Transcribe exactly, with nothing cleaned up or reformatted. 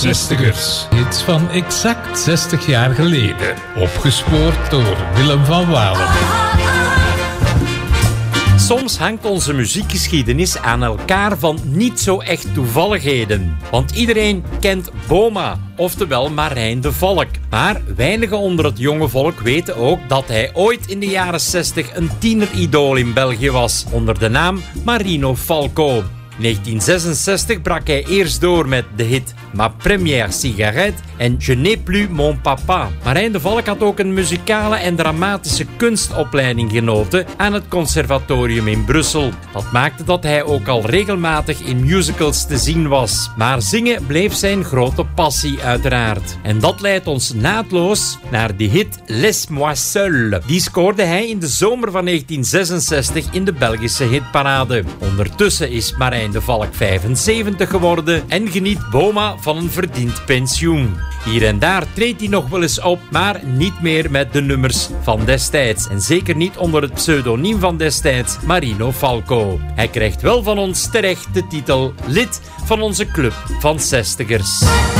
Zestigers, hits van exact zestig jaar geleden. Opgespoord door Willem van Walen. Soms hangt onze muziekgeschiedenis aan elkaar van niet zo echt toevalligheden. Want iedereen kent Boma, oftewel Marijn de Valk. Maar weinigen onder het jonge volk weten ook dat hij ooit in de jaren zestig een tieneridool in België was, onder de naam Marino Falco. In negentien zesenzestig brak hij eerst door met de hit Ma Première Cigarette en Je n'ai plus mon papa. Marijn de Valk had ook een muzikale en dramatische kunstopleiding genoten aan het conservatorium in Brussel. Dat maakte dat hij ook al regelmatig in musicals te zien was. Maar zingen bleef zijn grote passie uiteraard. En dat leidt ons naadloos naar de hit Laisse-moi seul. Die scoorde hij in de zomer van negentien zesenzestig in de Belgische hitparade. Ondertussen is Marijn de Valk vijfenzeventig geworden en geniet Boma van een verdiend pensioen. Hier en daar treedt hij nog wel eens op, maar niet meer met de nummers van destijds. En zeker niet onder het pseudoniem van destijds, Marino Falco. Hij krijgt wel van ons terecht de titel lid van onze club van zestigers.